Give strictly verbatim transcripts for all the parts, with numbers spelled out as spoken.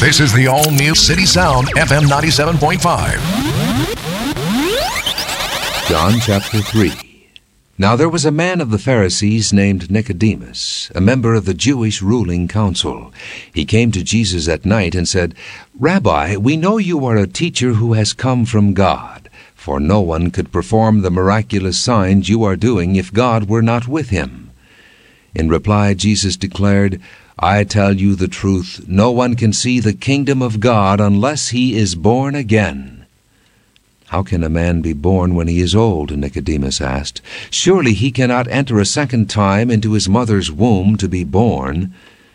This is the all-new City Sound F M ninety-seven point five. John chapter three. Now there was a man of the Pharisees named Nicodemus, a member of the Jewish ruling council. He came to Jesus at night and said, "Rabbi, we know you are a teacher who has come from God, for no one could perform the miraculous signs you are doing if God were not with him." In reply, Jesus declared, "I tell you the truth, no one can see the kingdom of God unless he is born again." "How can a man be born when he is old?" Nicodemus asked. "Surely he cannot enter a second time into his mother's womb to be born."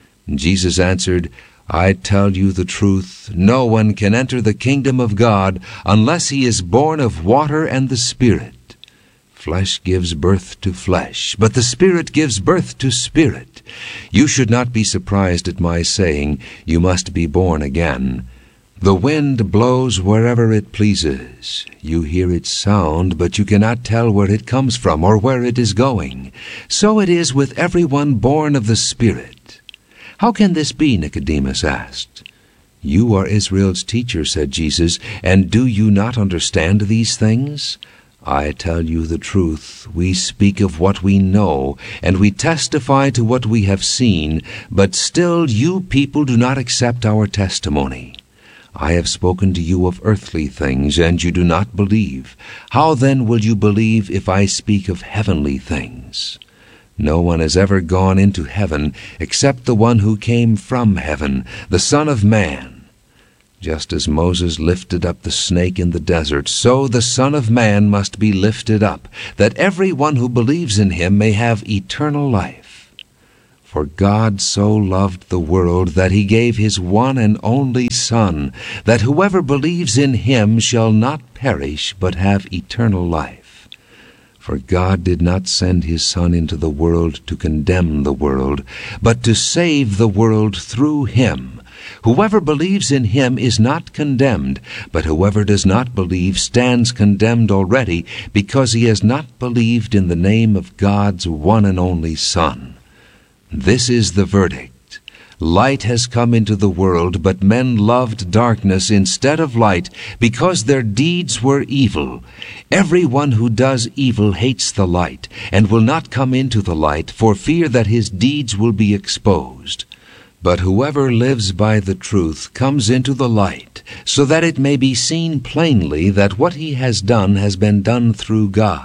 Jesus answered, "I tell you the truth, no one can enter the kingdom of God unless he is born of water and the Spirit. Flesh gives birth to flesh, but the Spirit gives birth to spirit. You should not be surprised at my saying, 'You must be born again.' The wind blows wherever it pleases. You hear its sound, but you cannot tell where it comes from or where it is going. So it is with everyone born of the Spirit." "How can this be?" Nicodemus asked. "You are Israel's teacher," said Jesus, "and do you not understand these things? I tell you the truth, we speak of what we know, and we testify to what we have seen, but still you people do not accept our testimony. I have spoken to you of earthly things, and you do not believe. How then will you believe if I speak of heavenly things? No one has ever gone into heaven except the one who came from heaven, the Son of Man. Just as Moses lifted up the snake in the desert, so the Son of Man must be lifted up, that every one who believes in him may have eternal life. For God so loved the world that he gave his one and only Son, that whoever believes in him shall not perish but have eternal life. For God did not send his Son into the world to condemn the world, but to save the world through him. Whoever believes in him is not condemned, but whoever does not believe stands condemned already, because he has not believed in the name of God's one and only Son. This is the verdict. Light has come into the world, but men loved darkness instead of light, because their deeds were evil. Everyone who does evil hates the light, and will not come into the light, for fear that his deeds will be exposed. But whoever lives by the truth comes into the light, so that it may be seen plainly that what he has done has been done through God."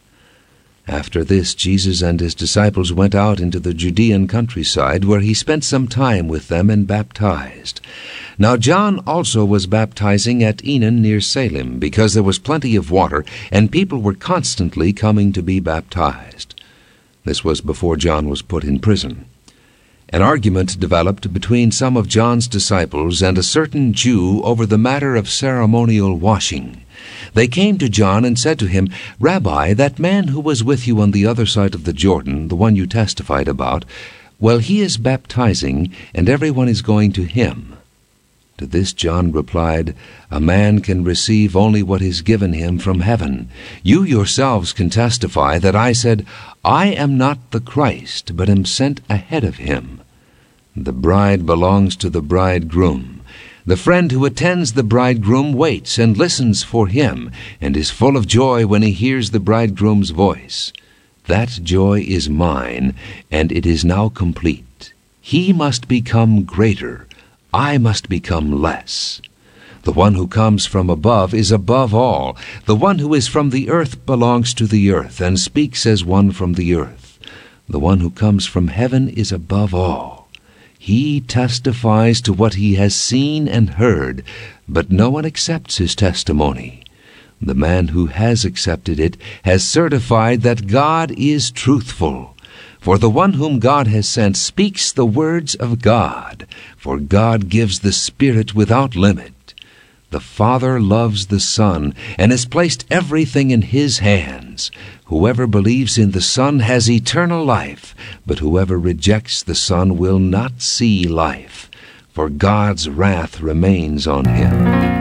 After this, Jesus and his disciples went out into the Judean countryside, where he spent some time with them and baptized. Now John also was baptizing at Enon near Salem, because there was plenty of water, and people were constantly coming to be baptized. This was before John was put in prison. An argument developed between some of John's disciples and a certain Jew over the matter of ceremonial washing. They came to John and said to him, "Rabbi, that man who was with you on the other side of the Jordan, the one you testified about, well, he is baptizing, and everyone is going to him." To this John replied, "A man can receive only what is given him from heaven. You yourselves can testify that I said, 'I am not the Christ, but am sent ahead of him.' The bride belongs to the bridegroom. The friend who attends the bridegroom waits and listens for him, and is full of joy when he hears the bridegroom's voice. That joy is mine, and it is now complete. He must become greater, I must become less. The one who comes from above is above all. The one who is from the earth belongs to the earth, and speaks as one from the earth. The one who comes from heaven is above all. He testifies to what he has seen and heard, but no one accepts his testimony. The man who has accepted it has certified that God is truthful. For the one whom God has sent speaks the words of God, for God gives the Spirit without limit. The Father loves the Son, and has placed everything in his hands. Whoever believes in the Son has eternal life, but whoever rejects the Son will not see life, for God's wrath remains on him."